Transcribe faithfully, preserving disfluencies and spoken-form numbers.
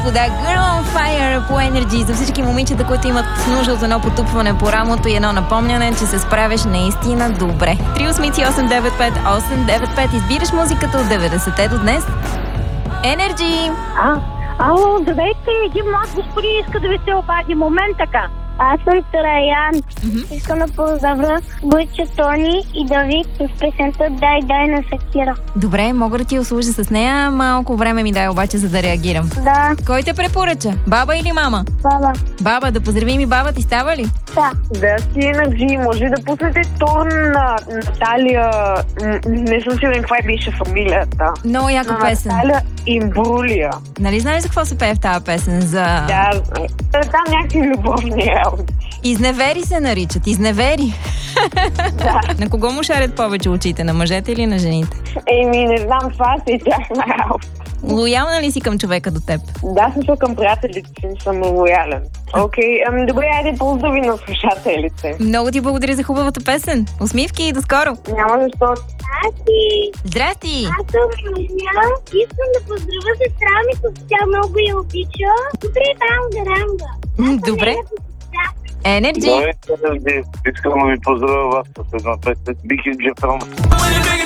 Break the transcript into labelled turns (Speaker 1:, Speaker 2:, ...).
Speaker 1: Вода Girl on Fire по Energy за всички момичета, които имат нужда от едно потупване по рамото и едно напомняне, че се справяш наистина добре. три осмици осем девет пет осем девет пет. Избираш музиката от деветдесетте до днес. Energy!
Speaker 2: А, ало, здравейте, един млад господин иска да ви се обади. Момент така.
Speaker 3: Аз съм Траян. Mm-hmm. Искам да поздравя Бойче, Тони и Давид с песента Дай, дай на Шакира.
Speaker 1: Добре, мога да ти услужа с нея. Малко време ми дай обаче, за да реагирам.
Speaker 3: Да.
Speaker 1: Кой те препоръча? Баба или мама?
Speaker 3: Баба.
Speaker 1: Баба, да поздравим и баба ти, става ли?
Speaker 3: Да.
Speaker 2: Да, си Енерджи, може да пуснете тон на Наталия. М- не съм сигурен каква беше фамилията.
Speaker 1: Много яка
Speaker 2: На
Speaker 1: песен.
Speaker 2: Наталия Имбрулия.
Speaker 1: Нали знаеш за какво се пее в тази песен? За...
Speaker 2: Да, там някакви любовни работи.
Speaker 1: Изневери се наричат. Изневери.
Speaker 2: Да.
Speaker 1: На кого му шарят повече очите? На мъжете или на жените?
Speaker 2: Еми, не знам, това си тяхна работа.
Speaker 1: Лоялна ли си към човека до теб?
Speaker 2: Да, също към приятелите си съм лоялен. Окей, okay, ами добре, айде поздрави на слушателите.
Speaker 1: Много ти благодаря за хубавата песен. Усмивки и до скоро.
Speaker 2: Няма защо.
Speaker 3: Здрасти.
Speaker 1: Здрасти.
Speaker 3: Аз съм Мишня. Искам да поздравя сестра ми, защото тя много я обича. Добре, ранга, ранга.
Speaker 1: Добре. Енерджи.
Speaker 4: Добре, Енерджи. Искам да ви поздравя вас с една песен. Бих и Джефрон.